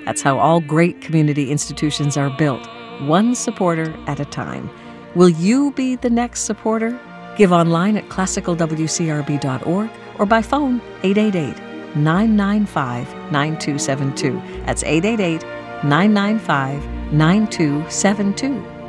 That's how all great community institutions are built, one supporter at a time. Will you be the next supporter? Give online at classicalwcrb.org or by phone 888-995-9272. That's 888-995-9272.